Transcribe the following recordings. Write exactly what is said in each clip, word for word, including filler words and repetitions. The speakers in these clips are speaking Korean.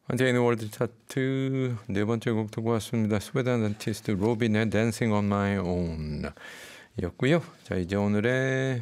한재인의 월드 차트 네 번째 곡 듣고 왔습니다. 스웨덴 아티스트 로빈의 Dancing on My Own 였고요. 자, 이제 오늘의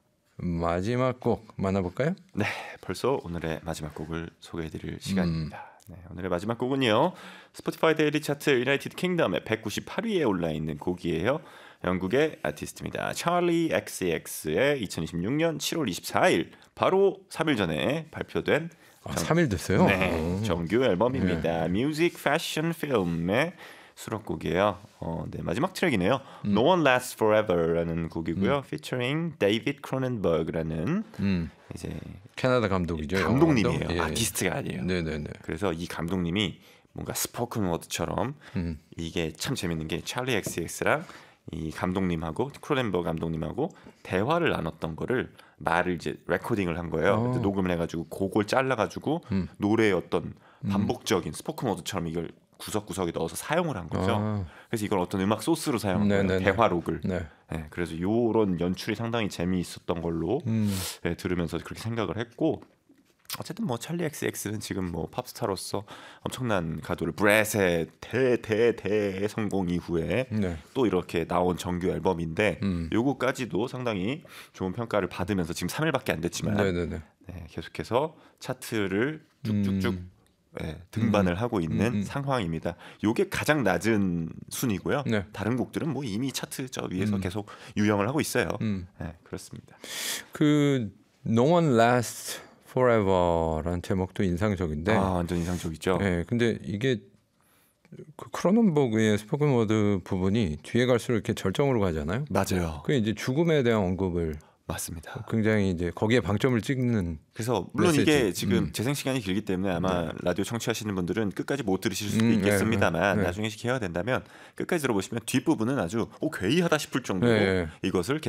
마지막 곡 만나볼까요? 네, 벌써 오늘의 마지막 곡을 소개해드릴 시간입니다. 음. 네, 오늘의 마지막 곡은요, 스포티파이 데일리 차트 유나이티드 킹덤의 백구십팔 위에 올라있는 곡이에요. 영국의 아티스트입니다. 찰리 엑스엑스의 이천이십육 년 칠월 이십사일, 바로 삼 일 전에 발표된 아, 삼 일 됐어요? 네, 정규 앨범입니다. 네. Music, Fashion, Film의 수록곡이에요. 어, 네, 마지막 트랙이네요. 음. No One Lasts Forever라는 곡이고요. 음. featuring David Cronenberg라는 음. 이제 캐나다 감독이죠. 감독님이에요. 예. 아티스트가 아니에요. 네네네. 그래서 이 감독님이 뭔가 스포큰 워드처럼 음. 이게 참 재밌는 게 찰리 엑스엑스랑 이 감독님하고 크로넨버그 감독님하고 대화를 나눴던 거를 말을 이제 레코딩을 한 거예요. 어. 녹음을 해가지고 그걸 잘라가지고 음. 노래의 어떤 반복적인 스포큰 워드처럼 이걸 구석구석에 넣어서 사용을 한 거죠. 아. 그래서 이걸 어떤 음악 소스로 사용한 네네네. 거예요. 대화록을. 네. 네, 그래서 이런 연출이 상당히 재미있었던 걸로 음. 네, 들으면서 그렇게 생각을 했고, 어쨌든 뭐 찰리 엑스엑스는 지금 뭐 팝스타로서 엄청난 가도를 브렛의 대대대 성공 이후에 네. 또 이렇게 나온 정규 앨범인데 음. 요거까지도 상당히 좋은 평가를 받으면서 지금 삼 일밖에 안 됐지만 네, 계속해서 차트를 쭉쭉쭉 음. 네, 등반을 음. 하고 있는 음. 상황입니다. 요게 가장 낮은 순위고요. 네. 다른 곡들은 뭐 이미 차트 저 위에서 음. 계속 유영을 하고 있어요. 음. 네, 그렇습니다. 그 No One Lasts Forever라는 제목도 인상적인데, 아, 완전 인상적이죠. 네, 근데 이게 그 크로넨버그의 스포큰 워드 부분이 뒤에 갈수록 이렇게 절정으로 가잖아요. 맞아요. 그 이제 죽음에 대한 언급을 맞습니다. 굉장히 이제 거기에 방점을 찍는. 그래서 물론 메시지. 이게 지금 음. 재생 시간이 길기 때문에 아마 네. 라디오 청취하시는 분들은 끝까지 못 들으실 수도 음, 있겠습니다만 네, 네. 나중에 기회가 된다면 끝까지 들어보시면 뒷부분은 아주 오, 괴이하다 싶을 정도로 네. 이것을